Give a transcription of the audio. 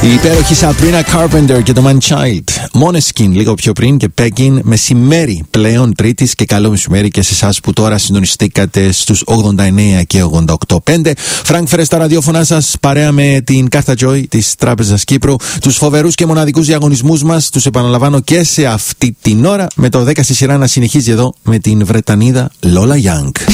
Η υπέροχη Sabrina Carpenter και το Man Child. Måneskin λίγο πιο πριν και Peggin. Μεσημέρι πλέον Τρίτης και καλό μεσημέρι και σε εσάς που τώρα συντονιστήκατε στους 89 και 88,5. Φρανκ Φερέ στα ραδιόφωνά σας παρέα με την κάρτα Joy της Τράπεζας Κύπρου. Τους φοβερούς και μοναδικούς διαγωνισμούς μας τους επαναλαμβάνω και σε αυτή την ώρα, με το 10 στη σειρά να συνεχίζει εδώ με την Βρετανίδα Lola Young.